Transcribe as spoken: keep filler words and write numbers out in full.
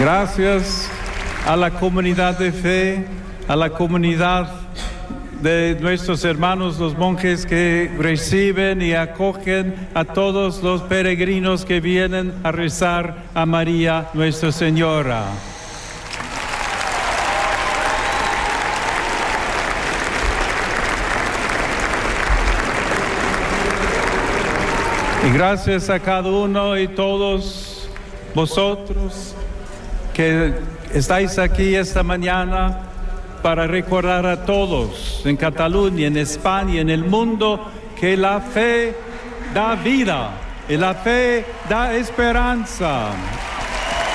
Gracias a la comunidad de fe, a la comunidad de nuestros hermanos los monjes que reciben y acogen a todos los peregrinos que vienen a rezar a María Nuestra Señora. Y gracias a cada uno y todos vosotros que estáis aquí esta mañana para recordar a todos en Cataluña, en España, en el mundo, que la fe da vida y la fe da esperanza.